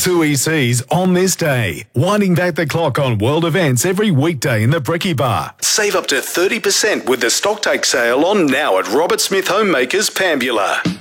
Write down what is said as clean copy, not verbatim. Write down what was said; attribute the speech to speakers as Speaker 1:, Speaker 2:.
Speaker 1: 2 ECs on this day. Winding back the clock on world events every weekday in the Bricky Bar. Save up to 30% with the stocktake sale on now at Robert Smith Homemakers, Pambula.